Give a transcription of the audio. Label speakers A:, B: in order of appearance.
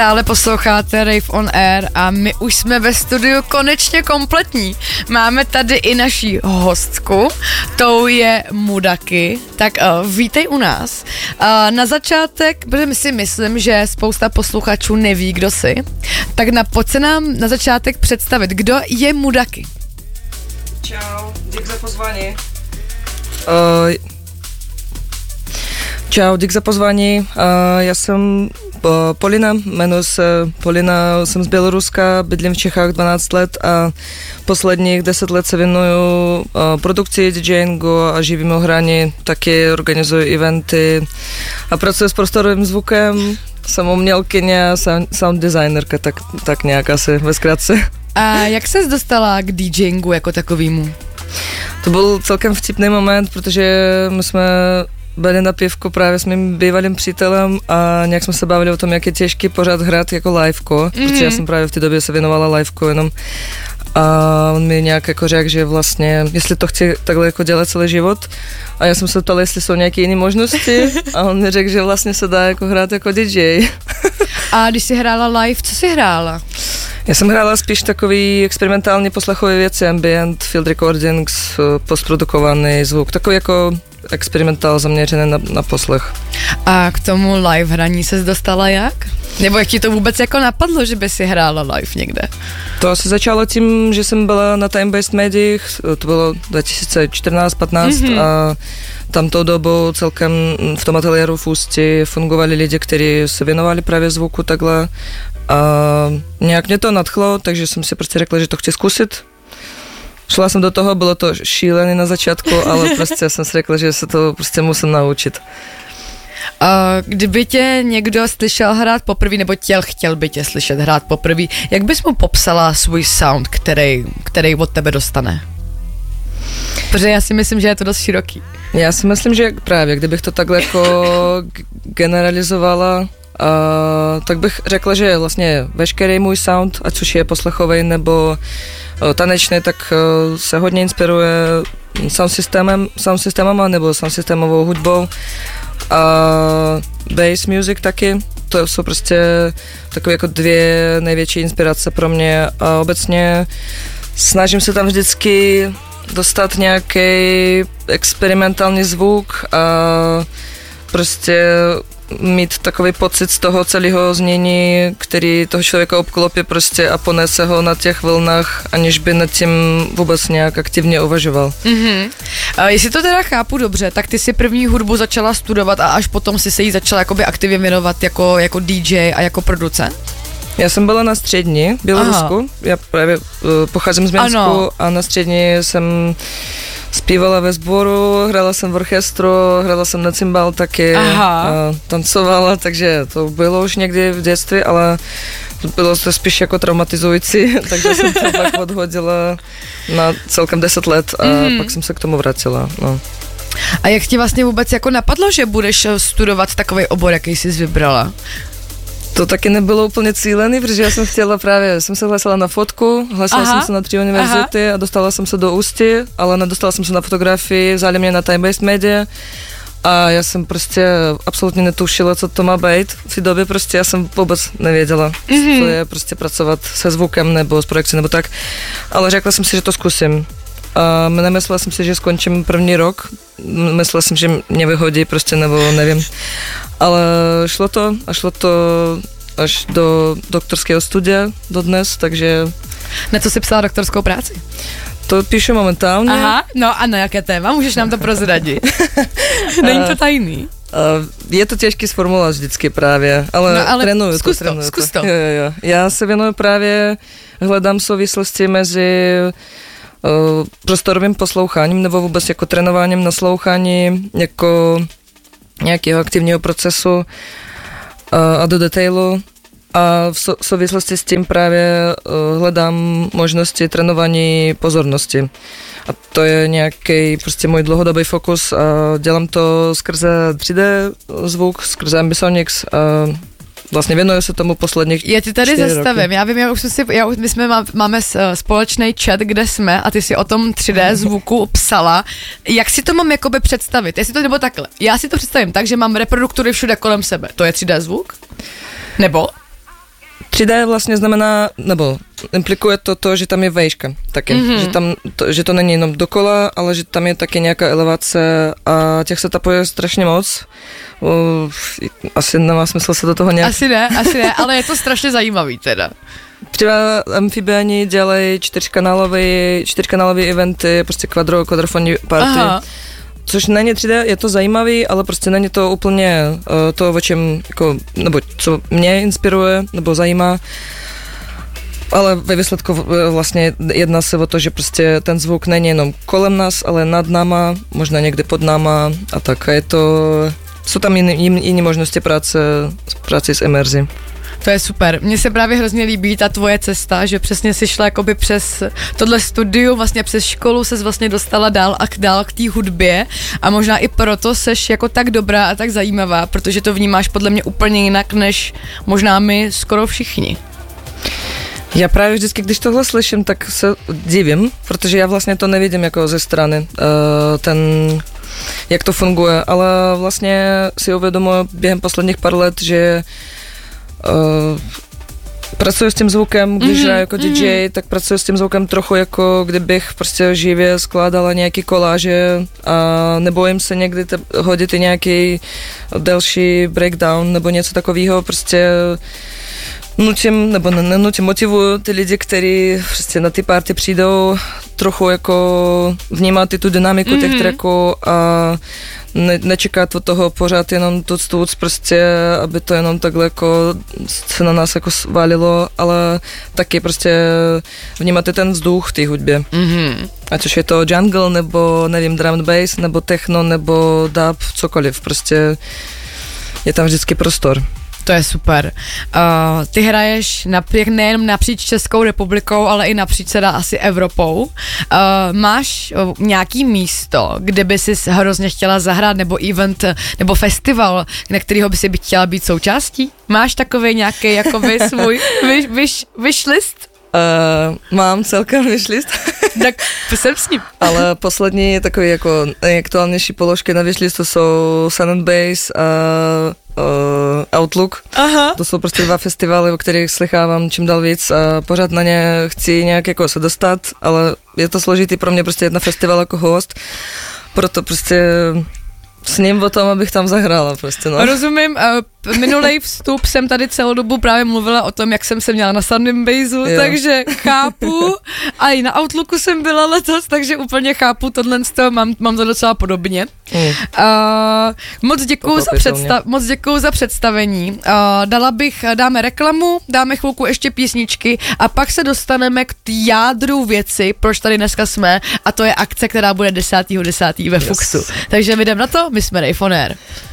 A: Ale posloucháte Rave on Air a my už jsme ve studiu konečně kompletní. Máme tady i naší hostku, tou je Mudaki. Tak vítej u nás. Na začátek, protože si myslím, že spousta posluchačů neví, kdo jsi, tak pojď se nám na začátek představit, kdo je Mudaki.
B: Čau, dík za pozvání. Čau, dík za pozvání. Já jsem Polina, jmenuji se Polina, jsem z Běloruska, bydlím v Čechách 12 let a posledních 10 let se věnuju produkci, DJingu a živému hraní, taky organizuji eventy a pracuji s prostorovým zvukem, jsem umělkyně a sound designerka, tak nějak asi ve zkratce.
A: A jak ses dostala k DJingu jako takovýmu?
B: To byl celkem vtipný moment, protože my jsme byli na pivku právě s mým bývalým přítelem a nějak jsme se bavili o tom, jak je těžký pořád hrát jako liveko, protože já jsem právě v té době se věnovala liveko jenom a on mi nějak jako řekl, že vlastně, jestli to chci takhle jako dělat celý život a já jsem se ptala, jestli jsou nějaké jiné možnosti a on mi řekl, že vlastně se dá jako hrát jako DJ.
A: A když jsi hrála live, co jsi hrála?
B: Já jsem hrála spíš takový experimentální poslechové věci, ambient, field recordings, postprodukovaný zvuk, takový jako experimentál zaměřený na poslech.
A: A k tomu live hraní ses dostala jak? Nebo jak ti to vůbec jako napadlo, že by si hrála live někde?
B: To asi začalo tím, že jsem byla na time-based médiích, to bylo 2014-15 a tamtou dobu celkem v tom ateliéru v Ústí fungovali lidi, kteří se věnovali právě zvuku takhle a nějak mě to nadchlo, takže jsem si prostě řekla, že to chci zkusit. Šla jsem do toho, bylo to šílený na začátku, ale prostě jsem si řekla, že se to prostě musím naučit.
A: Kdyby tě někdo slyšel hrát poprvé, nebo chtěl by tě slyšet hrát poprvé, jak bys mu popsala svůj sound, který od tebe dostane? Protože já si myslím, že je to dost široký. Já si myslím, že právě, kdybych to takhle jako generalizovala, tak bych řekla, že vlastně veškerý můj sound, ať už je poslechový nebo tanečný, tak se hodně inspiruje sound systémama nebo sound systémovou hudbou a bass music taky. To jsou prostě takové jako dvě největší inspirace pro mě a obecně snažím se tam vždycky dostat nějaký experimentální zvuk a prostě mít takový pocit z toho celého znění, který toho člověka obklopí prostě a ponese ho na těch vlnách, aniž by nad tím vůbec nějak aktivně uvažoval. Jestli to teda chápu dobře, tak ty si první hudbu začala studovat a až potom si se jí začala jakoby aktivně věnovat jako DJ a jako producent?
B: Já jsem byla na střední v Bělorusku, já právě pocházím z Minsku a na střední jsem zpívala ve sboru, hrála jsem v orchestru, hrála jsem na cymbal taky a tancovala, takže to bylo už někdy v dětství, ale bylo to spíš jako traumatizující, takže jsem to pak odhodila na celkem 10 let a pak jsem se k tomu vrátila. No.
A: A jak ti vlastně vůbec jako napadlo, že budeš studovat takový obor, jaký jsi vybrala?
B: To taky nebylo úplně cílený, protože já jsem jsem se hlásila na fotku, hlásila jsem se na 3 univerzity a dostala jsem se do Ústí, ale nedostala jsem se na fotografii, vzali mě na time-based media a já jsem prostě absolutně netušila, co to má být. V té době prostě já jsem vůbec nevěděla, co je prostě pracovat se zvukem nebo s projekcí nebo tak, ale řekla jsem si, že to zkusím. A nemyslela jsem si, že skončím první rok, myslela jsem, že mě vyhodí prostě, nebo nevím. Ale šlo to až do doktorského studia dodnes, takže...
A: Na co jsi psala doktorskou práci?
B: To píšu momentálně.
A: Aha, no a na jaké téma? Můžeš nám to prozradit? Není to tajný.
B: Je to těžký sformulovat vždycky právě, ale trénuju to.
A: Zkus to.
B: Jo. Já se věnuju právě, hledám souvislosti mezi prostorovým posloucháním nebo vůbec jako trénováním naslouchání jako nějakého aktivního procesu a do detailu a v souvislosti s tím právě hledám možnosti trénování pozornosti. A to je nějaký prostě můj dlouhodobý fokus a dělám to skrze 3D zvuk, skrze Ambisonics a vlastně věnuju se tomu posledních 4 roky.
A: Já ti tady zastavím, já vím, my máme společný chat, kde jsme a ty si o tom 3D zvuku psala. Jak si to mám jakoby představit? Jestli to nebo takhle. Já si to představím tak, že mám reproduktory všude kolem sebe. To je 3D zvuk? Nebo? 3D vlastně znamená, nebo implikuje to, že tam je vejška taky, že to není jenom dokola, ale že tam je taky nějaká elevace a těch setupů je strašně moc. Asi nemá smysl se do toho nějak...
C: Asi ne, ale je to strašně zajímavý teda.
A: Třeba amfibiani dělají čtyřkanálové eventy, prostě quadrofonní party. Aha. Což není 3D, je to zajímavý, ale prostě není to úplně to, o čem, jako, nebo co mě inspiruje, nebo zajímá. Ale ve výsledku vlastně jedná se o to, že prostě ten zvuk není jenom kolem nás, ale nad náma, možná někde pod náma a tak. A jsou tam jiné možnosti práce s imerzí.
C: To je super. Mně se právě hrozně líbí ta tvoje cesta, že přesně si šla jakoby přes tohle studium, vlastně přes školu ses vlastně dostala dál a dál k té hudbě a možná i proto seš jako tak dobrá a tak zajímavá, protože to vnímáš podle mě úplně jinak, než možná my skoro všichni.
A: Já právě vždycky, když tohle slyším, tak se divím, protože já vlastně to nevidím jako ze strany, jak to funguje, ale vlastně si uvědomuji během posledních pár let, že pracuji s tím zvukem, když hraju jako DJ, tak pracuji s tím zvukem trochu jako kdybych prostě živě skládala nějaký koláže a nebojím se někdy hodit i nějaký delší breakdown nebo něco takového, prostě motivuju ty lidi, kteří prostě na ty party přijdou, trochu jako vnímat i tu dynamiku těch tracků a nečekat od toho pořád jenom tuc, prostě, aby to jenom takhle jako se na nás jako svalilo, ale taky prostě vnímat i ten vzduch v té hudbě. Ať už je to jungle, nebo nevím, drum and bass, nebo techno, nebo dub, cokoliv, prostě je tam vždycky prostor.
C: To je super. Ty hraješ nejen napříč Českou republikou, ale i napříč teda asi Evropou. Máš nějaký místo, kde by si hrozně chtěla zahrát, nebo event, nebo festival, na kterého by si chtěla být součástí? Máš takový nějaký jakoby svůj wishlist?
A: Mám celkem wishlist.
C: Tak jsem s ním.
A: Ale poslední takový jako nejaktuálnější položky na wishlistu jsou Sun and Bass a Outlook. Aha. To jsou prostě 2 festivaly, o kterých slychávám čím dál víc a pořád na ně chci nějak jako se dostat, ale je to složitý pro mě prostě jet na festival jako host, proto prostě s ním o tom, abych tam zahrála prostě, no.
C: Rozumím, minulej vstup jsem tady celou dobu právě mluvila o tom, jak jsem se měla na Sun and Bassu, takže chápu, a i na Outlooku jsem byla letos, takže úplně chápu tohle z toho, mám to docela podobně. Moc děkuju za představení. Dáme reklamu, dáme chvilku ještě písničky a pak se dostaneme k jádru věci, proč tady dneska jsme, a to je akce, která bude 10.10. ve Fuxu. Takže jdem na to, my jsme Rave on Air.